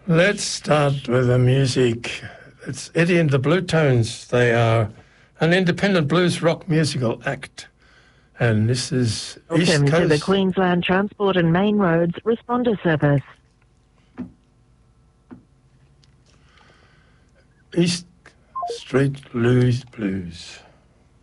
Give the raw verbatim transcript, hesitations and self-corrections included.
Let's start with the music. It's Eddie and the Blue Tones. They are an independent blues rock musical act. And this is East Welcome to the Coast. Queensland Transport and Main Roads Responder Service. East Street Blues Blues.